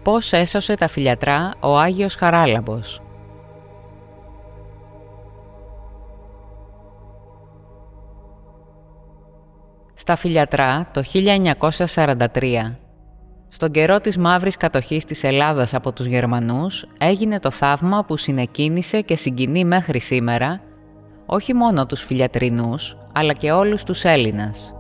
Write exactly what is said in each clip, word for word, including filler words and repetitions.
Πώς έσωσε τα φιλιατρά ο Άγιος Χαράλαμπος. Στα Φιλιατρά το χίλια εννιακόσια σαράντα τρία, στον καιρό της μαύρης κατοχής της Ελλάδας από τους Γερμανούς, έγινε το θαύμα που συνεκίνησε και συγκινεί μέχρι σήμερα όχι μόνο τους φιλιατρινούς, αλλά και όλους τους Έλληνας.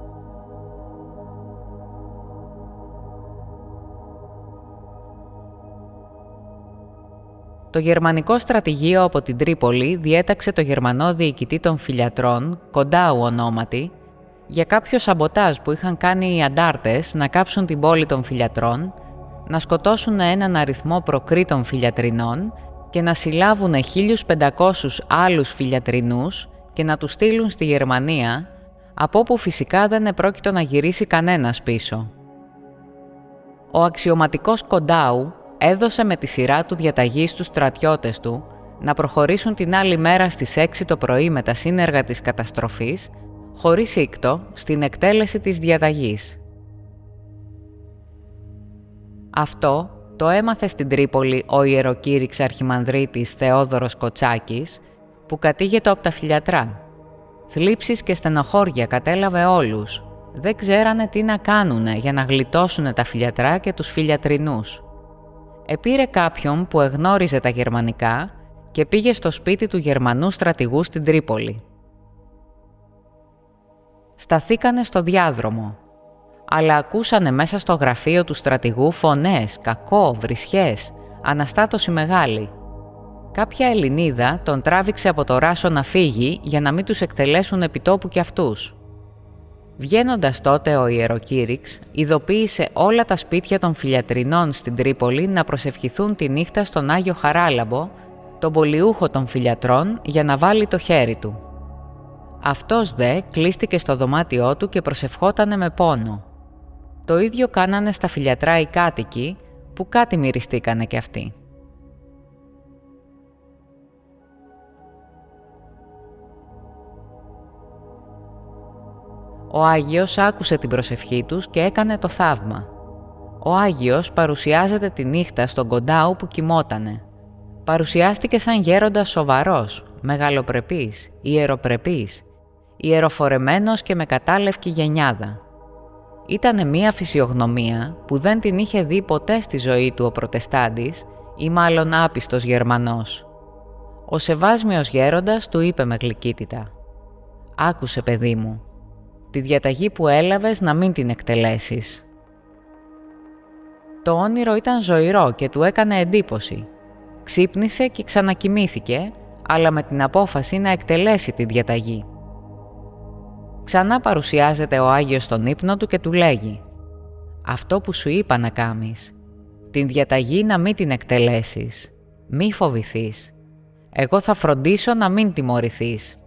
Το γερμανικό στρατηγείο από την Τρίπολη διέταξε το γερμανό διοικητή των φιλιατρών, Κοντάου ονόματι, για κάποιο σαμποτάζ που είχαν κάνει οι αντάρτες να κάψουν την πόλη των φιλιατρών, να σκοτώσουν έναν αριθμό προκρήτων φιλιατρινών και να συλλάβουν χίλιους πεντακόσιους άλλους φιλιατρινούς και να τους στείλουν στη Γερμανία, από όπου φυσικά δεν επρόκειτο να γυρίσει κανένας πίσω. Ο αξιωματικός Κοντάου έδωσε με τη σειρά του διαταγή στους στρατιώτες του να προχωρήσουν την άλλη μέρα στις έξι το πρωί με τα σύνεργα της καταστροφής, χωρίς ήκτο, στην εκτέλεση της διαταγής. Αυτό το έμαθε στην Τρίπολη ο ιεροκήρυξ αρχιμανδρίτης Θεόδωρος Κοτσάκης, που κατήγετο από τα Φιλιατρά. Θλίψεις και στενοχώρια κατέλαβε όλους. Δεν ξέρανε τι να κάνουνε για να γλιτώσουνε τα Φιλιατρά και τους φιλιατρινούς. Επήρε κάποιον που εγνώριζε τα γερμανικά και πήγε στο σπίτι του Γερμανού στρατηγού στην Τρίπολη. Σταθήκανε στο διάδρομο, αλλά ακούσανε μέσα στο γραφείο του στρατηγού φωνές, κακό, βρισιές, αναστάτωση μεγάλη. Κάποια Ελληνίδα τον τράβηξε από το ράσο να φύγει για να μην τους εκτελέσουν επιτόπου κι αυτούς. Βγαίνοντας τότε ο ιεροκήρυξ, ειδοποίησε όλα τα σπίτια των φιλιατρινών στην Τρίπολη να προσευχηθούν τη νύχτα στον Άγιο Χαράλαμπο, τον πολιούχο των φιλιατρών, για να βάλει το χέρι του. Αυτός δε κλείστηκε στο δωμάτιό του και προσευχότανε με πόνο. Το ίδιο κάνανε στα Φιλιατρά οι κάτοικοι, που κάτι μυριστήκανε κι αυτοί. Ο Άγιος άκουσε την προσευχή τους και έκανε το θαύμα. Ο Άγιος παρουσιάζεται τη νύχτα στον Κοντάου που κοιμότανε. Παρουσιάστηκε σαν γέροντας σοβαρός, μεγαλοπρεπής, ιεροπρεπής, ιεροφορεμένος και με κατάλευκη γενιάδα. Ήτανε μία φυσιογνωμία που δεν την είχε δει ποτέ στη ζωή του ο προτεστάντης ή μάλλον άπιστος Γερμανός. Ο σεβάσμιος γέροντας του είπε με γλυκύτητα: «Άκουσε, παιδί μου, τη διαταγή που έλαβες να μην την εκτελέσεις». Το όνειρο ήταν ζωηρό και του έκανε εντύπωση. Ξύπνησε και ξανακοιμήθηκε, αλλά με την απόφαση να εκτελέσει τη διαταγή. Ξανά παρουσιάζεται ο Άγιος στον ύπνο του και του λέγει: «Αυτό που σου είπα να κάμεις, την διαταγή να μην την εκτελέσεις, μη φοβηθείς. Εγώ θα φροντίσω να μην τιμωρηθείς».